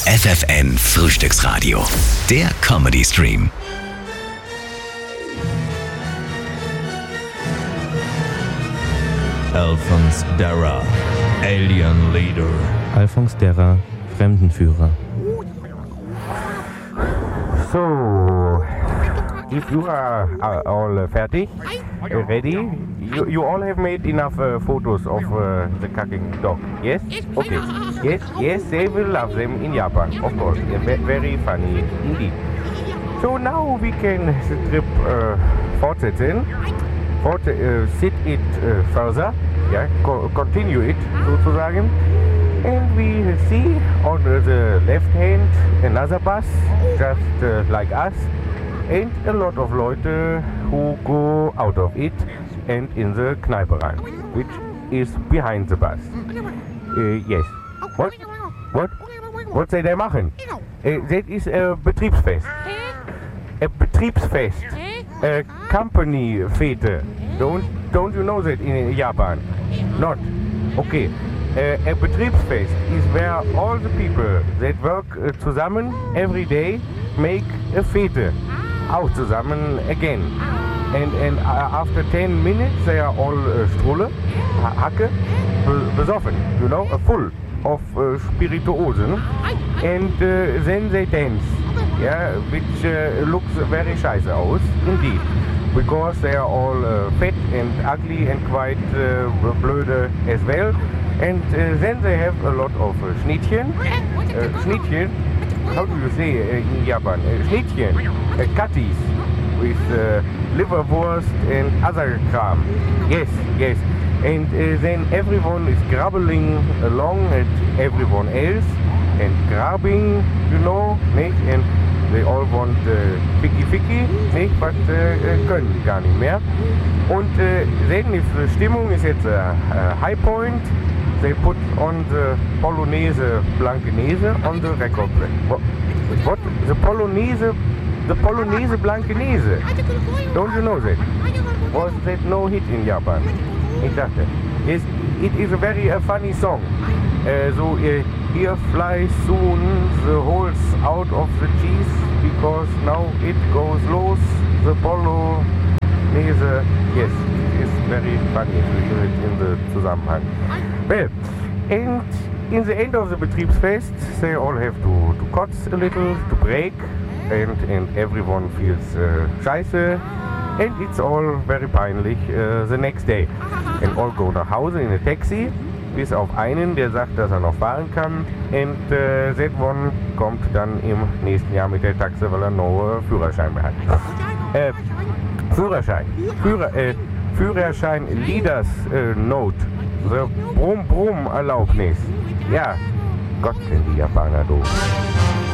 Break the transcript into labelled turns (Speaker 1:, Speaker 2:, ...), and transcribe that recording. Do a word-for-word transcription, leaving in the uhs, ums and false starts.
Speaker 1: F F N Frühstücksradio. Der Comedy Stream.
Speaker 2: Alphonse Darra, Alien Leader.
Speaker 3: Alphonse Darra, Fremdenführer.
Speaker 4: So, if you are, are all uh, fertig, uh, ready, you, you all have made enough uh, photos of uh, the cooking dog, yes? Okay, yes, yes, they will love them in Japan, of course, they're ve- very funny indeed. So now we can the trip uh, fortsetzen, Fort, uh, sit it uh, further, yeah, co- continue it sozusagen. And we see on the left hand another bus, just uh, like us, and a lot of Leute who go out of it and in the Kneipe rein, which is behind the bus. Uh, yes. What? What? What say they machen? Uh, that is a Betriebsfest. A Betriebsfest. A company fete. Don't don't you know that in Japan? Not. Okay. Uh, a Betriebsfest is where all the people that work uh, zusammen every day make a fete. Auch zusammen again. And and uh, after ten minutes they are all uh, Strolle, ha- Hacke, be- besoffen, you know, uh, full of uh, Spirituosen. And uh, then they dance, yeah, which uh, looks very scheiße aus, indeed. Because they are all uh, fat and ugly and quite uh, blöde as well. And uh, then they have a lot of uh, Schnittchen. Uh, Schnittchen, how do you say uh, in Japan? Uh, Schnittchen, uh, cutties with uh, liverwurst and other kram. Yes, yes. And uh, then everyone is grabbling along at everyone else and grabbing, you know, nicht? And they all want uh, ficky ficky, nicht? But uh, uh, können gar nicht mehr. Und uh, then if the Stimmung is at a, a high point, they put on the Polonaise Blankenese on the record player. What? What? The Polonaise, the Polonaise Blankenese. Don't you know that? Was that no hit in Japan? Ich dachte. Yes, it is a very uh, funny song. Uh, so uh, here flies soon the holes out of the cheese because now it goes los. The Polonaise. Yes, it is very funny if you hear it in the Zusammenhang. Well, and in the end of the Betriebsfest, they all have to, to kotz a little, to break, and, and everyone feels uh, scheiße, and it's all very peinlich uh, the next day. And all go nach Hause in a taxi, bis auf einen, der sagt, dass er noch fahren kann, and uh, that one kommt dann im nächsten Jahr mit der Taxe, weil er noch äh, Führerschein mehr hat. Äh, Führerschein, Führer, äh, Führerschein Leaders äh, Note. The Brumm Brumm Erlaubnis. Ja, Gott kennt die Japaner doof.